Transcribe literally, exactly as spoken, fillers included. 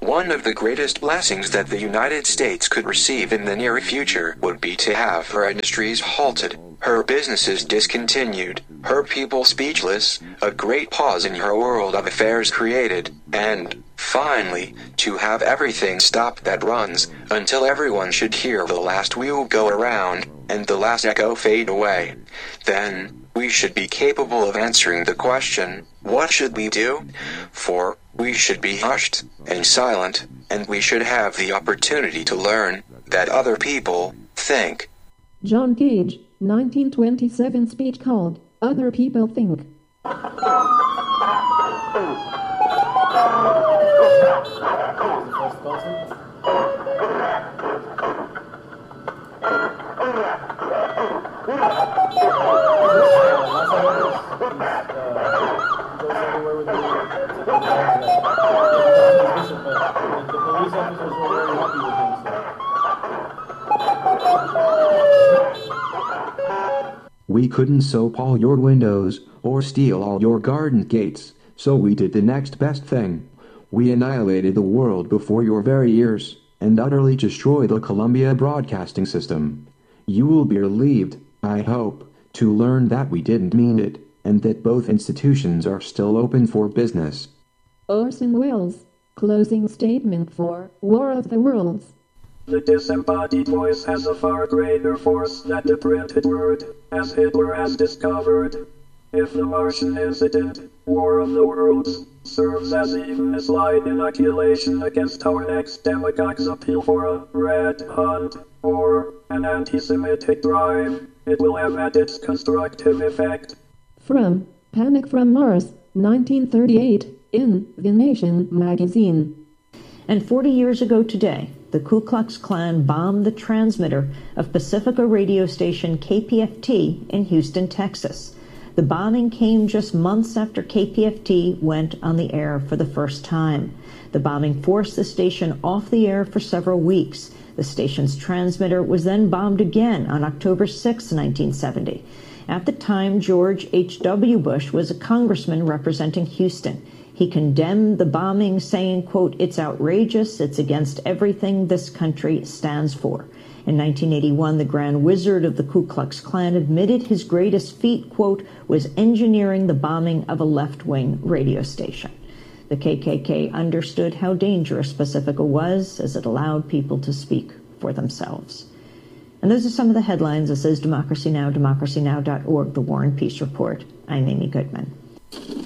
One of the greatest blessings that the United States could receive in the near future would be to have her industries halted, her businesses discontinued, her people speechless, a great pause in her world of affairs created, and, finally, to have everything stop that runs, until everyone should hear the last wheel go around, and the last echo fade away. Then, we should be capable of answering the question, what should we do? For, we should be hushed, and silent, and we should have the opportunity to learn, that other people, think. John Cage, nineteen twenty-seven speech called, Other People Think. We couldn't soap all your windows, or steal all your garden gates, so we did the next best thing. We annihilated the world before your very ears, and utterly destroyed the Columbia Broadcasting System. You will be relieved, I hope, to learn that we didn't mean it, and that both institutions are still open for business. Orson Welles, closing statement for War of the Worlds. The disembodied voice has a far greater force than the printed word, as Hitler has discovered. If the Martian incident, War of the Worlds, serves as even a slight inoculation against our next demagogue's appeal for a red hunt, or an anti-Semitic drive, it will have had its constructive effect. From Panic from Mars, nineteen thirty-eight, in The Nation magazine. And forty years ago today, the Ku Klux Klan bombed the transmitter of Pacifica radio station K P F T in Houston, Texas. The bombing came just months after K P F T went on the air for the first time. The bombing forced the station off the air for several weeks. The station's transmitter was then bombed again on October sixth, nineteen seventy. At the time, George H W Bush was a congressman representing Houston. He condemned the bombing, saying, quote, "It's outrageous. It's against everything this country stands for." In nineteen eighty-one, the Grand Wizard of the Ku Klux Klan admitted his greatest feat, quote, was engineering the bombing of a left-wing radio station. The K K K understood how dangerous Pacifica was, as it allowed people to speak for themselves. And those are some of the headlines. This is Democracy Now!, democracy now dot org, The War and Peace Report. I'm Amy Goodman.